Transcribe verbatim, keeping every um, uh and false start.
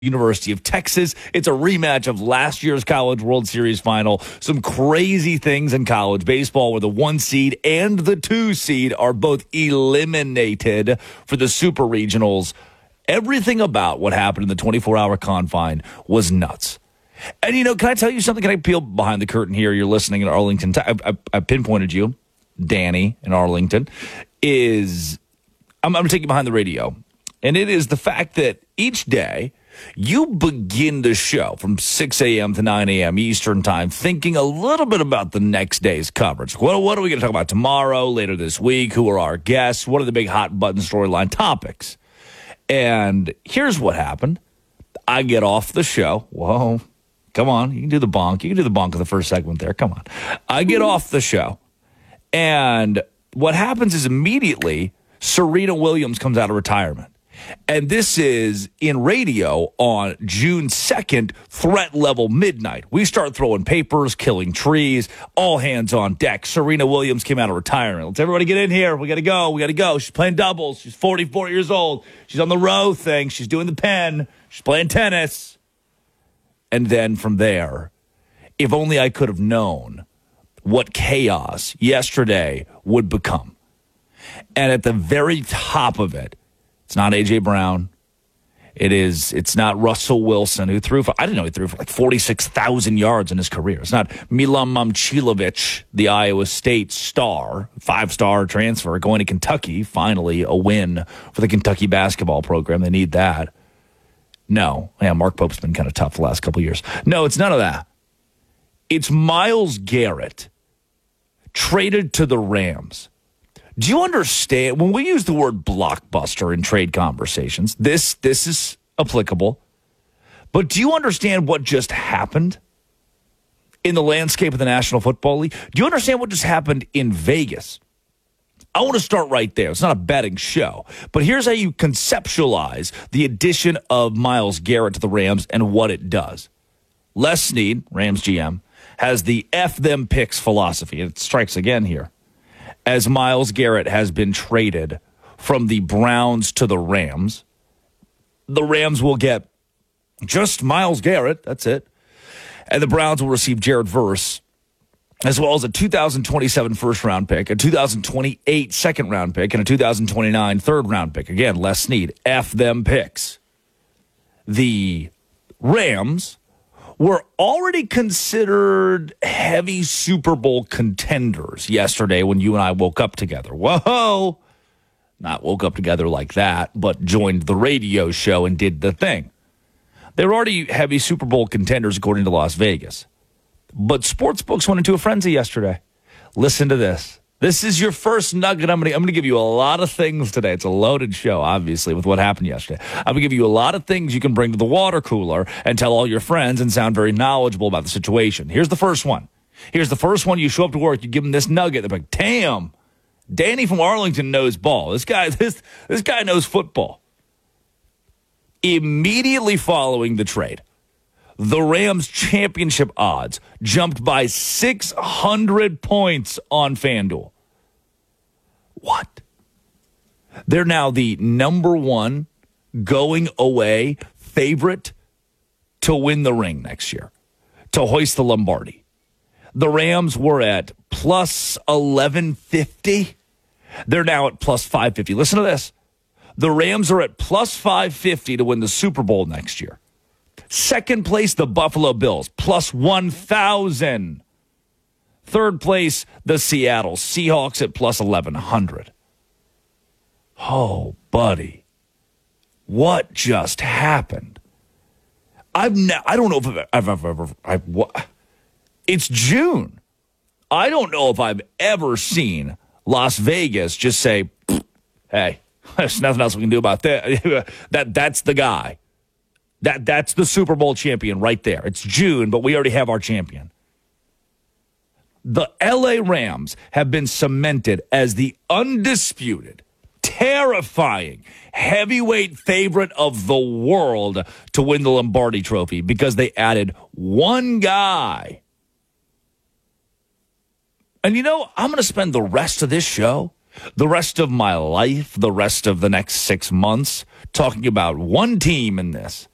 University of Texas. It's a rematch of last year's College World Series final. Some crazy things in college baseball where the one seed and the two seed are both eliminated for the Super Regionals. Everything about what happened in the twenty-four hour confine was nuts. And, you know, can I tell you something? Can I peel behind the curtain here? You're listening in Arlington. I, I, I pinpointed you, Danny in Arlington, is I'm, I'm going to take you behind the radio. And it is the fact that each day you begin the show from six a.m. to nine a.m. Eastern time thinking a little bit about the next day's coverage. What, what are we going to talk about tomorrow, later this week? Who are our guests? What are the big hot button storyline topics? And here's what happened. I get off the show. Whoa, come on. You can do the bonk. You can do the bonk in the first segment there. Come on. I get off the show. And what happens is immediately Serena Williams comes out of retirement. And this is in radio on June second, threat level midnight. We start throwing papers, killing trees, all hands on deck. Serena Williams came out of retirement. Let's everybody get in here. We got to go. We got to go. She's playing doubles. She's forty-four years old. She's on the row thing. She's doing the pen. She's playing tennis. And then from there, if only I could have known what chaos yesterday would become. And at the very top of it, it's not A J. Brown. It is. It's not Russell Wilson, who threw for, I didn't know he threw for like forty-six thousand yards in his career. It's not Milan Momcilovic, the Iowa State star, five-star transfer, going to Kentucky. Finally, a win for the Kentucky basketball program. They need that. No. Yeah, Mark Pope's been kind of tough the last couple of years. No, it's none of that. It's Myles Garrett traded to the Rams. Do you understand, when we use the word blockbuster in trade conversations, this this is applicable, but do you understand what just happened in the landscape of the National Football League? Do you understand what just happened in Vegas? I want to start right there. It's not a betting show, but here's how you conceptualize the addition of Myles Garrett to the Rams and what it does. Les Snead, Rams G M, has the F them picks philosophy. It strikes again here. As Myles Garrett has been traded from the Browns to the Rams, the Rams will get just Myles Garrett, that's it, and the Browns will receive Jared Verse, as well as a two thousand twenty-seven first-round pick, a two thousand twenty-eight second-round pick, and a two thousand twenty-nine third-round pick. Again, Les Snead, F them picks. The Rams were already considered heavy Super Bowl contenders yesterday when you and I woke up together. Whoa! Not woke up together like that, but joined the radio show and did the thing. They were already heavy Super Bowl contenders according to Las Vegas. But sportsbooks went into a frenzy yesterday. Listen to this. This is your first nugget. I'm going to I'm going to give you a lot of things today. It's a loaded show, obviously, with what happened yesterday. I'm going to give you a lot of things you can bring to the water cooler and tell all your friends and sound very knowledgeable about the situation. Here's the first one. Here's the first one. You show up to work, you give them this nugget. They're like, damn, Danny from Arlington knows ball. This guy, this, this guy knows football. Immediately following the trade, the Rams' championship odds jumped by six hundred points on FanDuel. What? They're now the number one going away favorite to win the ring next year, to hoist the Lombardi. The Rams were at plus eleven fifty. They're now at plus five fifty. Listen to this. The Rams are at plus five fifty to win the Super Bowl next year. Second place, the Buffalo Bills, plus one thousand. Third place, the Seattle Seahawks at plus eleven hundred. Oh, buddy. What just happened? I've ne- I don't know if I've, I've, I've ever... I've, what? It's June. I don't know if I've ever seen Las Vegas just say, hey, there's nothing else we can do about that. that that's the guy. That That's the Super Bowl champion right there. It's June, but we already have our champion. The L A Rams have been cemented as the undisputed, terrifying, heavyweight favorite of the world to win the Lombardi Trophy because they added one guy. And you know, I'm going to spend the rest of this show, the rest of my life, the rest of the next six months, talking about one team in this.